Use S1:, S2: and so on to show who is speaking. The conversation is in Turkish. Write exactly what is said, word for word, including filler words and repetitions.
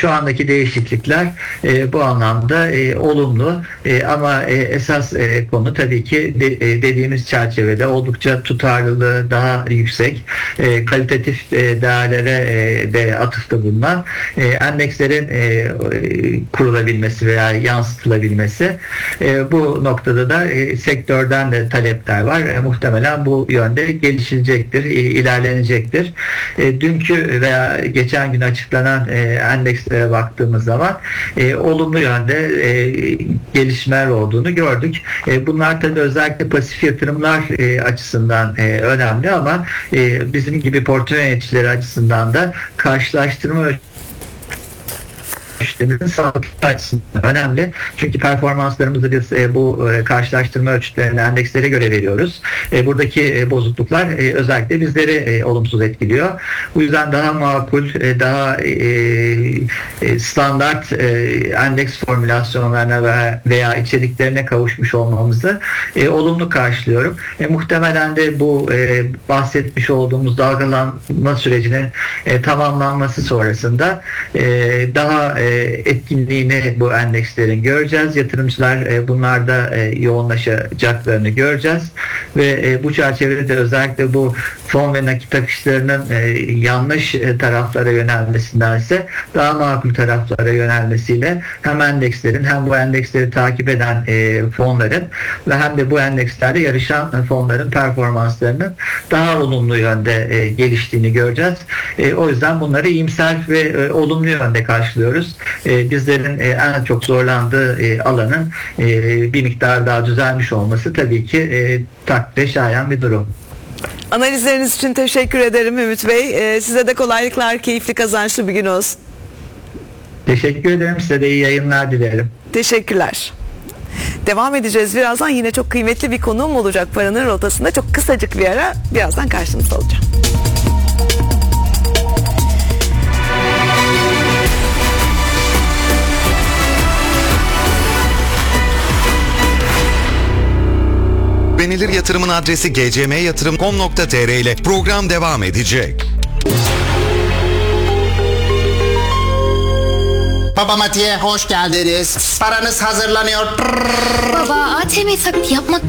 S1: şu andaki değişiklikler e, bu anlamda e, olumlu e, ama e, esas e, konu tabii ki de, e, dediğimiz çerçevede oldukça tutarlılığı daha yüksek, e, kalitatif e, değerlere e, de atıfta bulunan e, endekslerin e, kurulabilmesi veya yansıtılabilmesi. E, bu noktada da e, sektörden de talepler var. E, muhtemelen bu yönde gelişilecektir, e, ilerlenecektir. E, dünkü veya geçen gün açıklanan e, endekslere baktığımız zaman e, olumlu yönde e, gelişmeler olduğunu gördük. E, bunlar tabii özellikle pasif yatırımlar e, açısından e, önemli ama e, bizim gibi portföy yöneticileri açısından da karşılaştırma ölçütlerimizin sağlıklı açısından önemli. Çünkü performanslarımızı biz e, bu e, karşılaştırma ölçütlerini endekslere göre veriyoruz. E, buradaki e, bozukluklar e, özellikle bizleri e, olumsuz etkiliyor. Bu yüzden daha makul, e, daha e, e, standart e, endeks formülasyonlarına veya, veya içeriklerine kavuşmuş olmamızı e, olumlu karşılıyorum. E, muhtemelen de bu e, bahsetmiş olduğumuz dalgalanma sürecinin e, tamamlanması sonrasında e, daha e, etkinliğini bu endekslerin göreceğiz. Yatırımcılar e, bunlarda e, yoğunlaşacaklarını göreceğiz ve e, bu çerçevede özellikle bu fon ve nakit akışlarının e, yanlış e, taraflara yönelmesindense daha makul taraflara yönelmesiyle hem endekslerin hem bu endeksleri takip eden e, fonların ve hem de bu endekslerde yarışan fonların performanslarının daha olumlu yönde e, geliştiğini göreceğiz. E, o yüzden bunları iyimser ve e, olumlu yönde karşılıyoruz. E, bizlerin e, en çok zorlandığı e, alanın e, bir miktar daha düzelmiş olması tabii ki e, takdire şayan bir durum.
S2: Analizleriniz için teşekkür ederim Ümit Bey. Ee, size de kolaylıklar, keyifli, kazançlı bir gün olsun.
S1: Teşekkür ederim. Size de iyi yayınlar dilerim.
S2: Teşekkürler. Devam edeceğiz. Birazdan yine çok kıymetli bir konuğum olacak Paranın Rotası'nda. Çok kısacık bir ara. Birazdan karşınızda olacağım.
S3: Güvenilir yatırımın adresi g c m yatırım nokta com nokta t r ile program devam edecek.
S4: Baba Mati'ye hoş geldiniz. Paranız hazırlanıyor.
S5: Baba A T M taklidi yapmak